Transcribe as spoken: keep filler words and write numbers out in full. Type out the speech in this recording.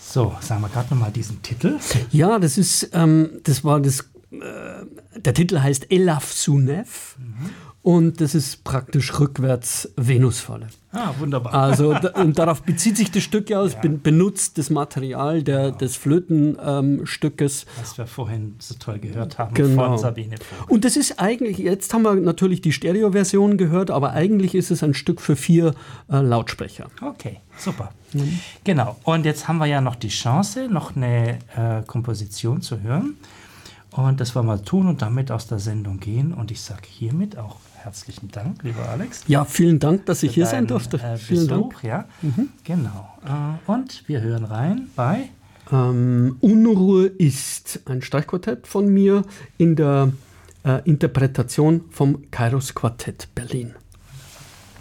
So, sagen wir gerade nochmal diesen Titel. Ja, das ist, ähm, das war das, äh, der Titel heißt Elaf Sunef mhm. und das ist praktisch rückwärts Venusfalle. Ah, wunderbar. Also da, und darauf bezieht sich das Stück ja, es ja. benutzt das Material der, genau. des Flötenstückes. Ähm, Was wir vorhin so toll gehört haben genau. von Sabine Vogt. Und das ist eigentlich, jetzt haben wir natürlich die Stereo-Version gehört, aber eigentlich ist es ein Stück für vier äh, Lautsprecher. Okay, super. Mhm. Genau, und jetzt haben wir ja noch die Chance, noch eine äh, Komposition zu hören. Und das wollen wir tun und damit aus der Sendung gehen. Und ich sage hiermit auch herzlichen Dank, lieber Alex. Ja, vielen Dank, dass ich hier deinen, sein durfte. Äh, vielen Besuch, Dank. Ja. Mhm. Genau. Äh, und wir hören rein bei ähm, Unruhe ist ein Streichquartett von mir in der äh, Interpretation vom Kairos Quartett Berlin.